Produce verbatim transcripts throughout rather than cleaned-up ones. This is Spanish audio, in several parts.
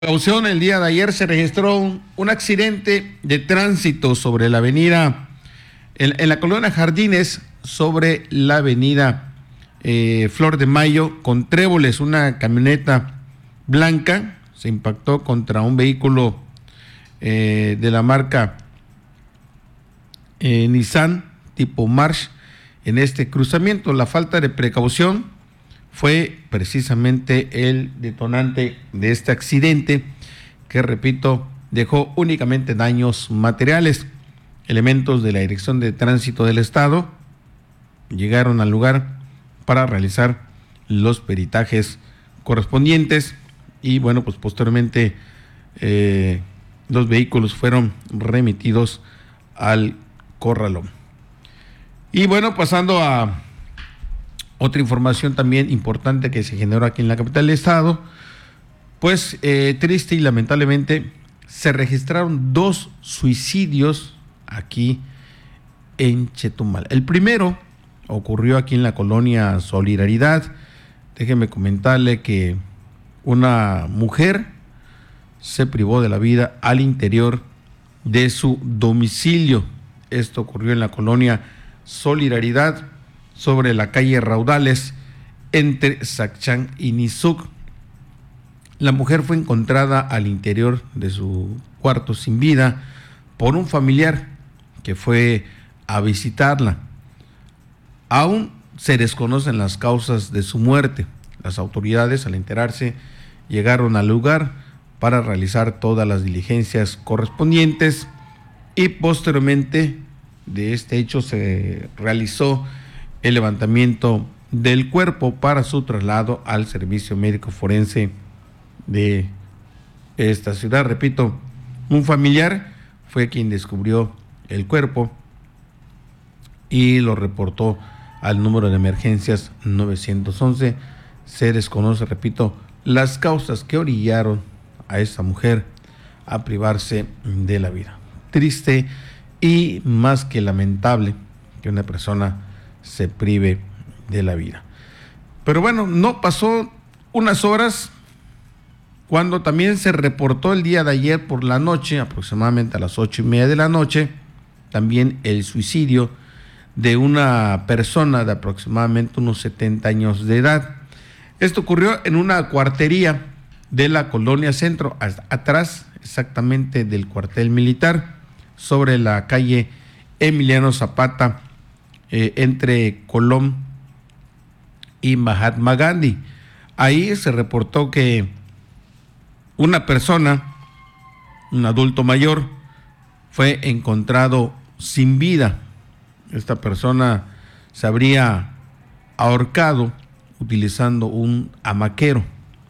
Precaución, el día de ayer se registró un, un accidente de tránsito sobre la avenida, en, en la colonia Jardines, sobre la avenida eh, Flor de Mayo, con tréboles. Una camioneta blanca se impactó contra un vehículo eh, de la marca eh, Nissan tipo March en este cruzamiento. La falta de precaución fue precisamente el detonante de este accidente que, repito, dejó únicamente daños materiales. Elementos de la Dirección de Tránsito del Estado llegaron al lugar para realizar los peritajes correspondientes y, bueno, pues posteriormente eh, los vehículos fueron remitidos al corralón. Y bueno, pasando a otra información también importante que se generó aquí en la capital del estado, pues eh, triste y lamentablemente se registraron dos suicidios aquí en Chetumal. El primero ocurrió aquí en la colonia Solidaridad. Déjeme comentarle que una mujer se privó de la vida al interior de su domicilio. Esto ocurrió en la colonia Solidaridad, sobre la calle Raudales, entre Sacchán y Nizuc. La mujer fue encontrada al interior de su cuarto sin vida por un familiar que fue a visitarla. Aún se desconocen las causas de su muerte. Las autoridades, al enterarse, llegaron al lugar para realizar todas las diligencias correspondientes y posteriormente de este hecho se realizó el levantamiento del cuerpo para su traslado al servicio médico forense de esta ciudad. Repito, un familiar fue quien descubrió el cuerpo y lo reportó al número de emergencias nueve once. Se desconoce, repito, las causas que orillaron a esta mujer a privarse de la vida. Triste y más que lamentable que una persona se prive de la vida. Pero bueno, no pasó unas horas cuando también se reportó el día de ayer por la noche, aproximadamente a las ocho y media de la noche, también el suicidio de una persona de aproximadamente unos setenta años de edad. Esto ocurrió en una cuartería de la colonia Centro, atrás exactamente del cuartel militar, sobre la calle Emiliano Zapata, Eh, entre Colón y Mahatma Gandhi. Ahí se reportó que una persona, un adulto mayor, fue encontrado sin vida. Esta persona se habría ahorcado utilizando un hamaquero.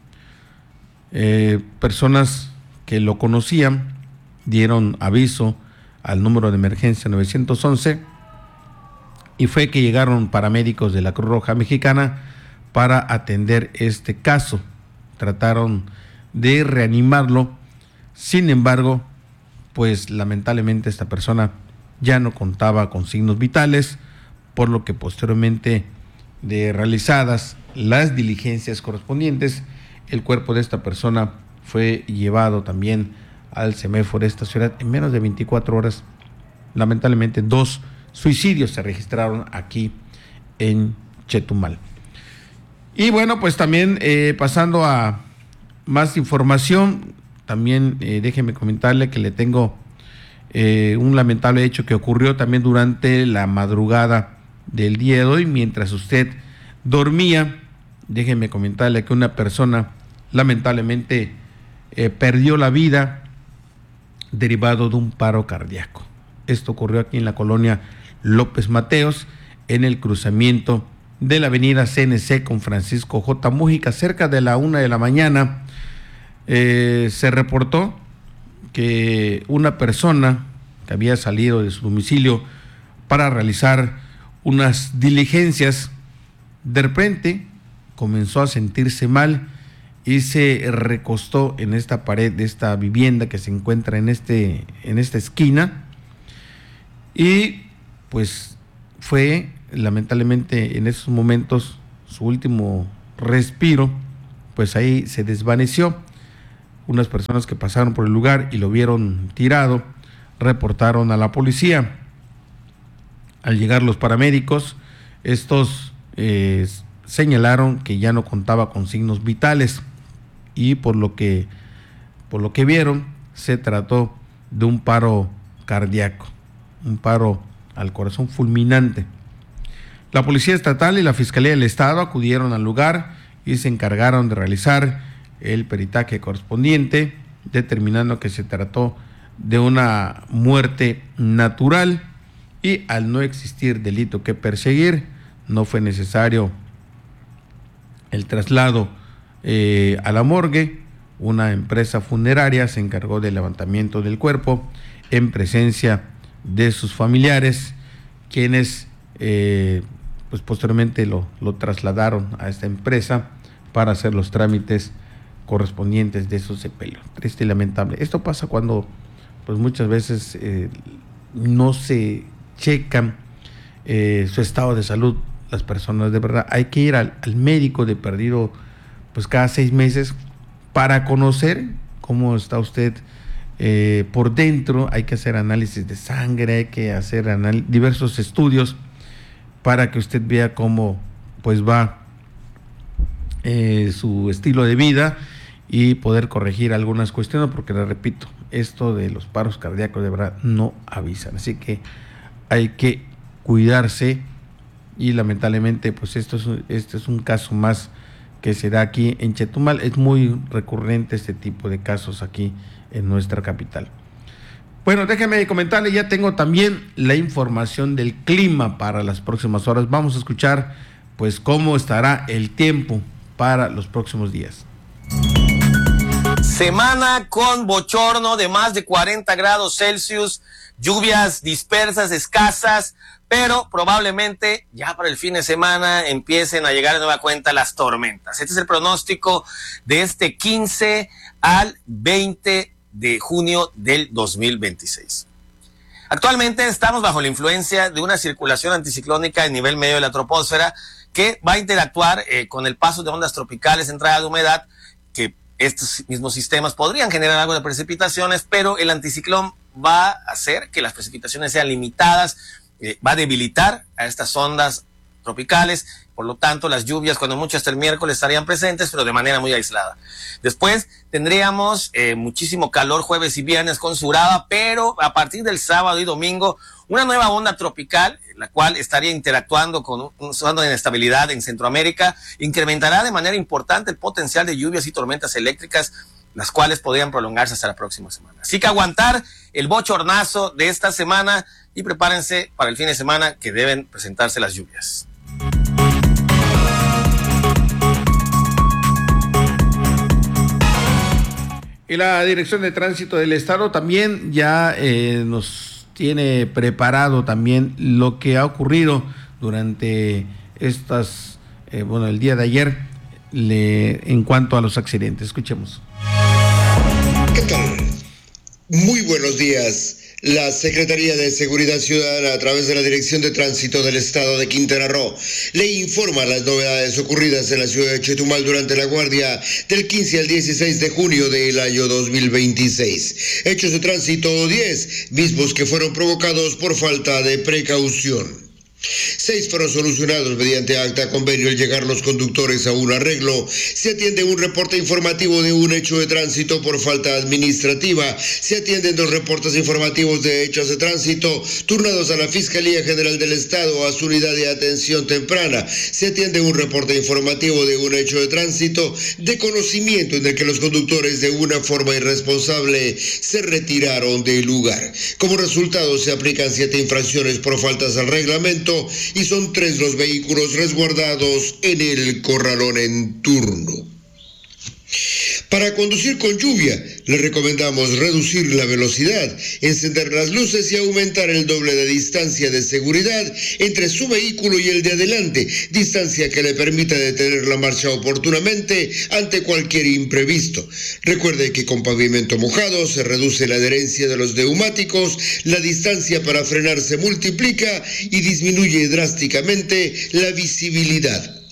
Eh, personas que lo conocían dieron aviso al número de emergencia nueve once y fue que llegaron paramédicos de la Cruz Roja Mexicana para atender este caso. Trataron de reanimarlo, sin embargo, pues lamentablemente esta persona ya no contaba con signos vitales, por lo que posteriormente de realizadas las diligencias correspondientes, el cuerpo de esta persona fue llevado también al semáforo de esta ciudad en menos de veinticuatro horas. Lamentablemente dos suicidios se registraron aquí en Chetumal. Y bueno, pues también eh, pasando a más información, también eh, déjeme comentarle que le tengo eh, un lamentable hecho que ocurrió también durante la madrugada del día de hoy, mientras usted dormía. Déjeme comentarle que una persona lamentablemente eh, perdió la vida derivado de un paro cardíaco. Esto ocurrió aquí en la colonia López Mateos, en el cruzamiento de la avenida C N C con Francisco J. Mújica, cerca de la una de la mañana. Eh, se reportó que una persona que había salido de su domicilio para realizar unas diligencias, de repente comenzó a sentirse mal y se recostó en esta pared de esta vivienda que se encuentra en, este, en esta esquina, y pues fue lamentablemente en esos momentos su último respiro, pues ahí se desvaneció. Unas personas que pasaron por el lugar y lo vieron tirado reportaron a la policía. Al llegar los paramédicos, estos eh, señalaron que ya no contaba con signos vitales y por lo que, por lo que vieron, se trató de un paro cardíaco, un paro al corazón fulminante. La Policía Estatal y la Fiscalía del Estado acudieron al lugar y se encargaron de realizar el peritaje correspondiente, determinando que se trató de una muerte natural y al no existir delito que perseguir, no fue necesario el traslado eh, a la morgue. Una empresa funeraria se encargó del levantamiento del cuerpo en presencia de sus familiares, quienes eh, pues posteriormente lo, lo trasladaron a esta empresa para hacer los trámites correspondientes de su sepelio. Triste y lamentable. Esto pasa cuando pues muchas veces eh, no se checan eh, su estado de salud las personas. De verdad hay que ir al, al médico de perdido pues cada seis meses para conocer cómo está usted eh, por dentro. Hay que hacer análisis de sangre, hay que hacer anal- diversos estudios para que usted vea cómo pues va eh, su estilo de vida y poder corregir algunas cuestiones, porque le repito, esto de los paros cardíacos de verdad no avisan, así que hay que cuidarse y lamentablemente pues esto es, este es un caso más que se da aquí en Chetumal. Es muy recurrente este tipo de casos aquí en nuestra capital. Bueno, déjeme comentarle, ya tengo también la información del clima para las próximas horas. Vamos a escuchar pues cómo estará el tiempo para los próximos días. Semana con bochorno de más de cuarenta grados Celsius, lluvias dispersas, escasas, pero probablemente ya para el fin de semana empiecen a llegar de nueva cuenta las tormentas. Este es el pronóstico de este quince al veinte de junio del dos mil veintiséis. Actualmente estamos bajo la influencia de una circulación anticiclónica en nivel medio de la troposfera que va a interactuar eh, con el paso de ondas tropicales, entrada de humedad, que estos mismos sistemas podrían generar algo de precipitaciones, pero el anticiclón va a hacer que las precipitaciones sean limitadas, eh, va a debilitar a estas ondas tropicales, por lo tanto las lluvias cuando mucho hasta el miércoles estarían presentes, pero de manera muy aislada. Después tendríamos eh, muchísimo calor jueves y viernes con surada, pero a partir del sábado y domingo una nueva onda tropical, la cual estaría interactuando con un zona de inestabilidad en Centroamérica, incrementará de manera importante el potencial de lluvias y tormentas eléctricas, las cuales podrían prolongarse hasta la próxima semana. Así que aguantar el bochornazo de esta semana y prepárense para el fin de semana que deben presentarse las lluvias. Y la Dirección de Tránsito del Estado también ya eh, nos tiene preparado también lo que ha ocurrido durante estas, eh, bueno, el día de ayer le, en cuanto a los accidentes. Escuchemos. ¿Qué tal? Muy buenos días. La Secretaría de Seguridad Ciudadana, a través de la Dirección de Tránsito del Estado de Quintana Roo, le informa las novedades ocurridas en la ciudad de Chetumal durante la guardia del quince al dieciséis de junio del año dos mil veintiséis. Hechos de tránsito diez, mismos que fueron provocados por falta de precaución. Seis fueron solucionados mediante acta convenio al llegar los conductores a un arreglo. Se atiende un reporte informativo de un hecho de tránsito por falta administrativa. Se atienden dos reportes informativos de hechos de tránsito turnados a la Fiscalía General del Estado a su unidad de atención temprana. Se atiende un reporte informativo de un hecho de tránsito de conocimiento en el que los conductores de una forma irresponsable se retiraron del lugar. Como resultado se aplican siete infracciones por faltas al reglamento y son tres los vehículos resguardados en el corralón en turno. Para conducir con lluvia, le recomendamos reducir la velocidad, encender las luces y aumentar el doble de distancia de seguridad entre su vehículo y el de adelante, distancia que le permita detener la marcha oportunamente ante cualquier imprevisto. Recuerde que con pavimento mojado se reduce la adherencia de los neumáticos, la distancia para frenar se multiplica y disminuye drásticamente la visibilidad.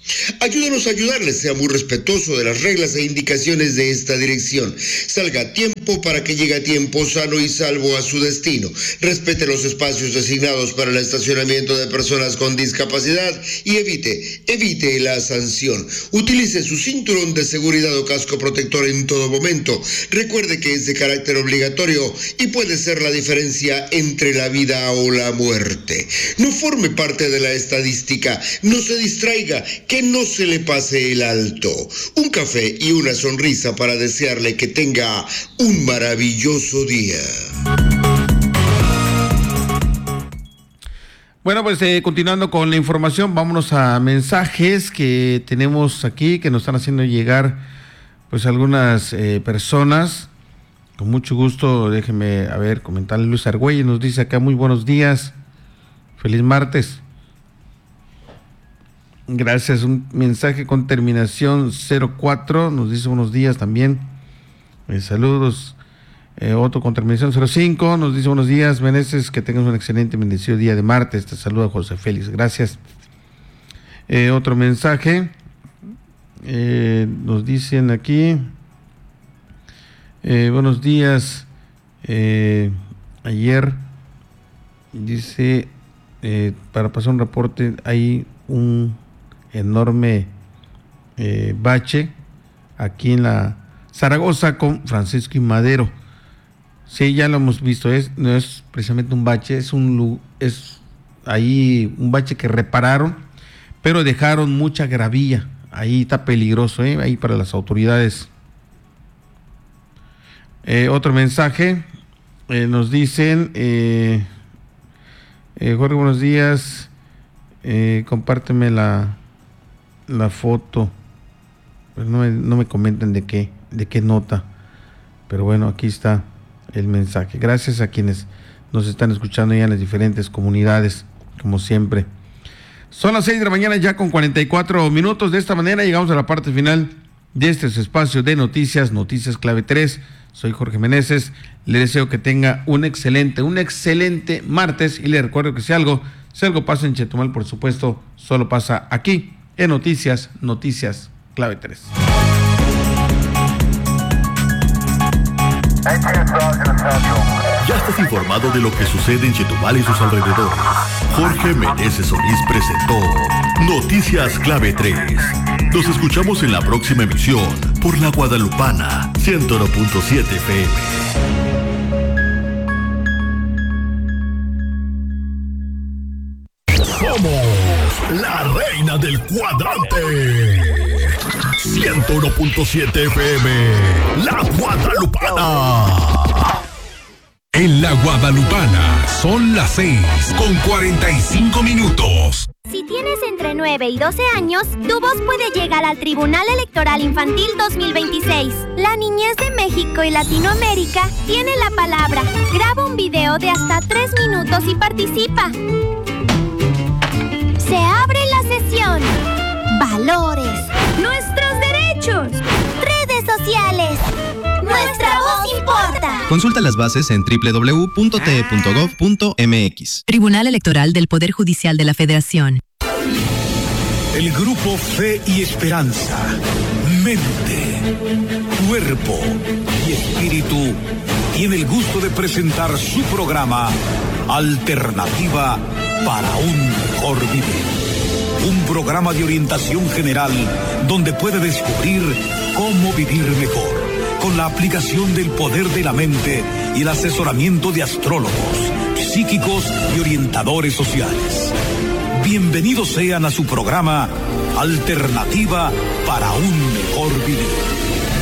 Ayúdanos a ayudarles, sea muy respetuoso de las reglas e indicaciones de esta dirección. Salga a tiempo para que llegue a tiempo sano y salvo a su destino. Respete los espacios designados para el estacionamiento de personas con discapacidad y evite, evite la sanción. Utilice su cinturón de seguridad o casco protector en todo momento. Recuerde que es de carácter obligatorio y puede ser la diferencia entre la vida o la muerte. No forme parte de la estadística, no se distraiga, que no se le pase el alto. Un café y una sonrisa para desearle que tenga un maravilloso día. Bueno, pues eh, continuando con la información, vámonos a mensajes que tenemos aquí, que nos están haciendo llegar pues algunas eh, personas. Con mucho gusto, déjeme, a ver, comentarle. Luis Argüelles nos dice acá, muy buenos días, feliz martes. Gracias, un mensaje con terminación cero cuatro, nos dice buenos días también. Eh, saludos. Eh, otro con terminación cero cinco, nos dice buenos días, Meneses, que tengas un excelente bendecido día de martes. Te saluda José Félix, gracias. Eh, otro mensaje, eh, nos dicen aquí, eh, buenos días, eh, ayer, dice, eh, para pasar un reporte, hay un enorme eh, bache aquí en la Zaragoza con Francisco y Madero. Sí, ya lo hemos visto, es, no es precisamente un bache, es un es ahí un bache que repararon, pero dejaron mucha gravilla. Ahí está peligroso, ¿eh? Ahí para las autoridades. Eh, otro mensaje, eh, nos dicen, eh, eh, Jorge, buenos días, eh, compárteme la, la foto, pero no me, no me comenten de qué, de qué nota, pero bueno, aquí está el mensaje. Gracias a quienes nos están escuchando ya en las diferentes comunidades, como siempre. Son las seis de la mañana ya con cuarenta y cuatro minutos. De esta manera llegamos a la parte final de este espacio de noticias, Noticias Clave tres. Soy Jorge Meneses. Le deseo que tenga un excelente, un excelente martes y le recuerdo que si algo, si algo pasa en Chetumal, por supuesto, solo pasa aquí en Noticias, Noticias Clave tres. Ya estás informado de lo que sucede en Chetumal y sus alrededores. Jorge Meneses Solís presentó Noticias Clave tres. Nos escuchamos en la próxima emisión por La Guadalupana ciento uno punto siete F M. Somos la reina del cuadrante. ciento uno punto siete F M, La Guadalupana. En La Guadalupana son las seis con cuarenta y cinco minutos. Si tienes entre nueve y doce años, tu voz puede llegar al Tribunal Electoral Infantil dos mil veintiséis. La niñez de México y Latinoamérica tiene la palabra. Graba un video de hasta tres minutos y participa. Se abre la sesión. Valores. Nuestros derechos. Redes sociales. Nuestra voz importa. Consulta las bases en doble u doble u doble u punto t e punto gov punto m x. Tribunal Electoral del Poder Judicial de la Federación. El grupo Fe y Esperanza, Mente, Cuerpo y Espíritu tiene el gusto de presentar su programa Alternativa para un Mejor Vivir. Un programa de orientación general donde puede descubrir cómo vivir mejor, con la aplicación del poder de la mente y el asesoramiento de astrólogos, psíquicos y orientadores sociales. Bienvenidos sean a su programa Alternativa para un Mejor Vivir.